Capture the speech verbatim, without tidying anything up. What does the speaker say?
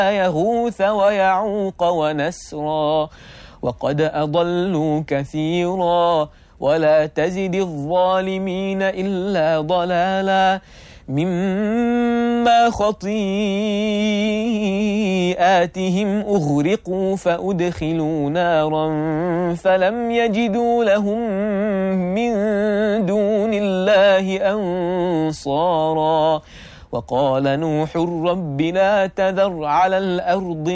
يغوث ويعوق ونسرا وقد أضلوا كثيرا ولا تزد الظالمين إلا ضلالا مما خطيئاتهم أغرقوا فأدخلوا نارا فلم يجدوا لهم من دون الله أنصارا وقال نوح رب لا تذر على الأرض